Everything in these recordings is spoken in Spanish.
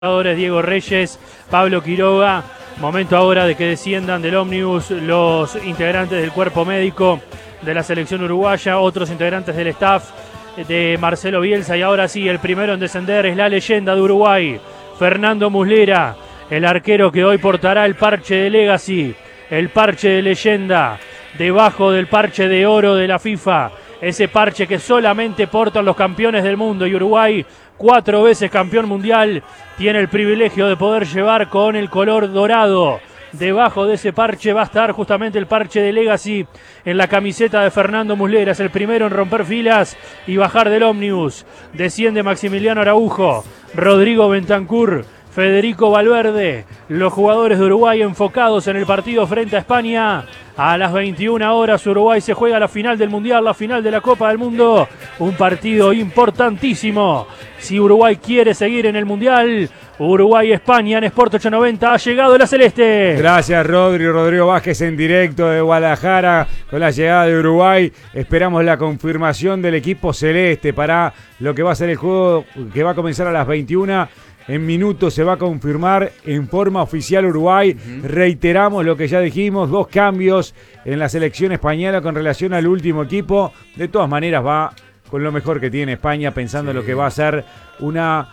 Diego Reyes, Pablo Quiroga. Momento ahora de que desciendan del ómnibus los integrantes del cuerpo médico de la selección uruguaya, otros integrantes del staff de Marcelo Bielsa. Y ahora sí, el primero en descender es la leyenda de Uruguay, Fernando Muslera, el arquero que hoy portará el parche de Legacy, el parche de leyenda, debajo del parche de oro de la FIFA. Ese parche que solamente portan los campeones del mundo, y Uruguay, 4 veces campeón mundial, tiene el privilegio de poder llevar con el color dorado. Debajo de ese parche va a estar justamente el parche de Legacy en la camiseta de Fernando Muslera. Es el primero en romper filas y bajar del ómnibus. Desciende Maximiliano Araujo, Rodrigo Bentancur, Federico Valverde, los jugadores de Uruguay enfocados en el partido frente a España. A las 21 horas Uruguay se juega la final del Mundial, la final de la Copa del Mundo. Un partido importantísimo. Si Uruguay quiere seguir en el Mundial, Uruguay-España en Sport 890 ha llegado la Celeste. Gracias, Rodrigo Vázquez en directo de Guadalajara con la llegada de Uruguay. Esperamos la confirmación del equipo celeste para lo que va a ser el juego que va a comenzar a las 21. En minutos se va a confirmar en forma oficial Uruguay. Reiteramos lo que ya dijimos, 2 cambios en la selección española con relación al último equipo. De todas maneras va con lo mejor que tiene España, pensando en lo que va a ser una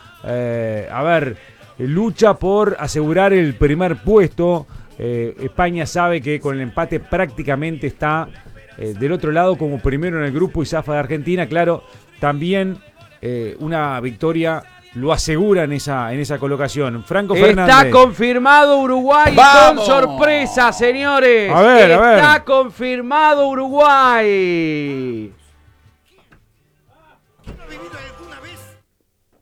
lucha por asegurar el primer puesto. España sabe que con el empate prácticamente está del otro lado como primero en el grupo y zafa de Argentina. Claro, también una victoria lo asegura en esa colocación. Franco Fernández. Está confirmado Uruguay. ¡Vamos! Con sorpresa, señores. A ver. Está confirmado Uruguay.